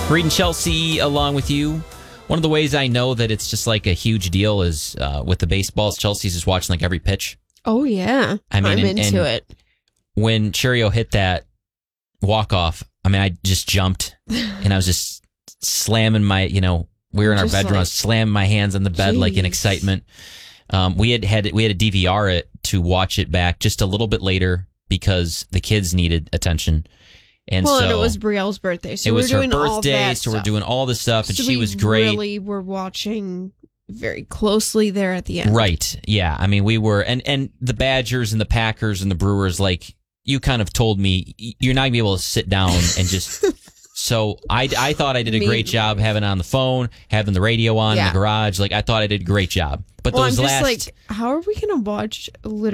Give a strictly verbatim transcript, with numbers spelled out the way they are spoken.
Reading Chelsea along with you. One of the ways I know that it's just like a huge deal is uh, with the baseballs. Chelsea's just watching like every pitch. Oh, yeah. I mean, I'm and, into and it. When Cheerio hit that walk-off, I mean, I just jumped and I was just slamming my, you know, we were in our Just bedroom. I like, was slamming my hands on the bed like in jeez. excitement. Um, we had had we had to D V R it to watch it back just a little bit later because the kids needed attention. And well, so and it was Brielle's birthday, so it we're was her doing all birthday, that so we're stuff. doing all this stuff, and So she we was great. really were watching very closely there at the end. Right. Yeah. I mean, we were, and, and the Badgers and the Packers and the Brewers, like, you kind of told me you're not going to be able to sit down and just. So I, I thought I did a Me- great job having it on the phone, having the radio on Yeah. in the garage. Like, I thought I did a great job. But Well, those I'm just last. like, how are we going to watch literally